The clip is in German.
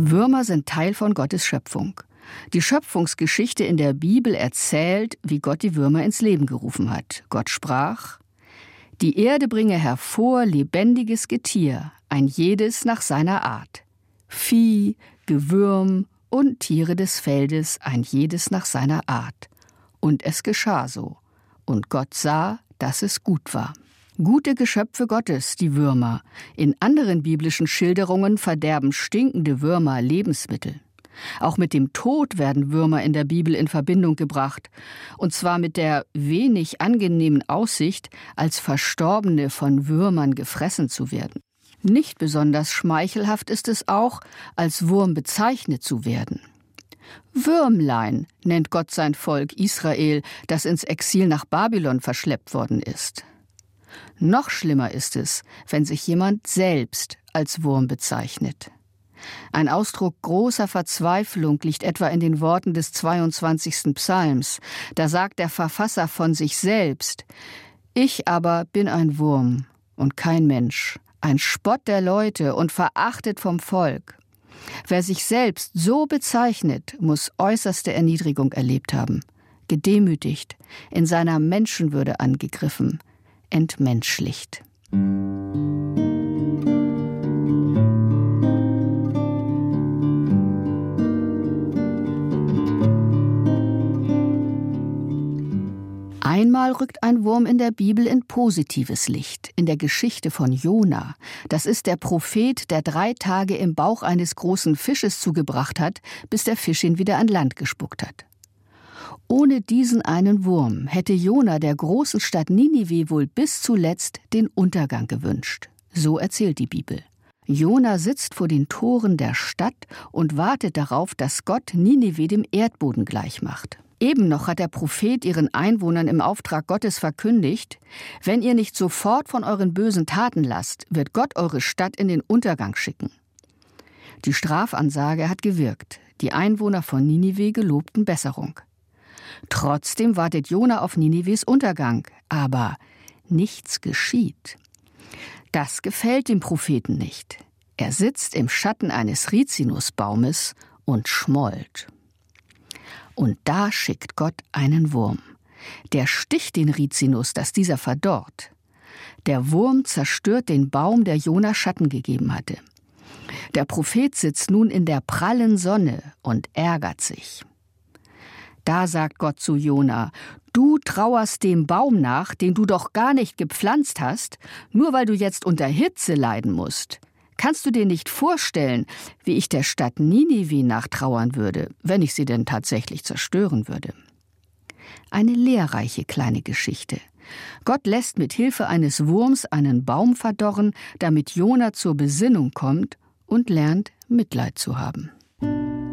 Würmer sind Teil von Gottes Schöpfung. Die Schöpfungsgeschichte in der Bibel erzählt, wie Gott die Würmer ins Leben gerufen hat. Gott sprach: Die Erde bringe hervor lebendiges Getier, ein jedes nach seiner Art. Vieh, Gewürm und Tiere des Feldes, ein jedes nach seiner Art. Und es geschah so. Und Gott sah, dass es gut war. Gute Geschöpfe Gottes, die Würmer. In anderen biblischen Schilderungen verderben stinkende Würmer Lebensmittel. Auch mit dem Tod werden Würmer in der Bibel in Verbindung gebracht. Und zwar mit der wenig angenehmen Aussicht, als Verstorbene von Würmern gefressen zu werden. Nicht besonders schmeichelhaft ist es auch, als Wurm bezeichnet zu werden. Würmlein nennt Gott sein Volk Israel, das ins Exil nach Babylon verschleppt worden ist. Noch schlimmer ist es, wenn sich jemand selbst als Wurm bezeichnet. Ein Ausdruck großer Verzweiflung liegt etwa in den Worten des 22. Psalms. Da sagt der Verfasser von sich selbst: Ich aber bin ein Wurm und kein Mensch, ein Spott der Leute und verachtet vom Volk. Wer sich selbst so bezeichnet, muss äußerste Erniedrigung erlebt haben, gedemütigt, in seiner Menschenwürde angegriffen, entmenschlicht. Einmal rückt ein Wurm in der Bibel in positives Licht, in der Geschichte von Jona. Das ist der Prophet, der 3 Tage im Bauch eines großen Fisches zugebracht hat, bis der Fisch ihn wieder an Land gespuckt hat. Ohne diesen einen Wurm hätte Jona der großen Stadt Ninive wohl bis zuletzt den Untergang gewünscht. So erzählt die Bibel. Jona sitzt vor den Toren der Stadt und wartet darauf, dass Gott Ninive dem Erdboden gleichmacht. Eben noch hat der Prophet ihren Einwohnern im Auftrag Gottes verkündigt: Wenn ihr nicht sofort von euren bösen Taten lasst, wird Gott eure Stadt in den Untergang schicken. Die Strafansage hat gewirkt. Die Einwohner von Ninive gelobten Besserung. Trotzdem wartet Jona auf Ninives Untergang, aber nichts geschieht. Das gefällt dem Propheten nicht. Er sitzt im Schatten eines Rizinusbaumes und schmollt. Und da schickt Gott einen Wurm. Der sticht den Rizinus, dass dieser verdorrt. Der Wurm zerstört den Baum, der Jona Schatten gegeben hatte. Der Prophet sitzt nun in der prallen Sonne und ärgert sich. Da sagt Gott zu Jona: Du trauerst dem Baum nach, den du doch gar nicht gepflanzt hast, nur weil du jetzt unter Hitze leiden musst. Kannst du dir nicht vorstellen, wie ich der Stadt Ninive nachtrauern würde, wenn ich sie denn tatsächlich zerstören würde? Eine lehrreiche kleine Geschichte. Gott lässt mit Hilfe eines Wurms einen Baum verdorren, damit Jona zur Besinnung kommt und lernt, Mitleid zu haben.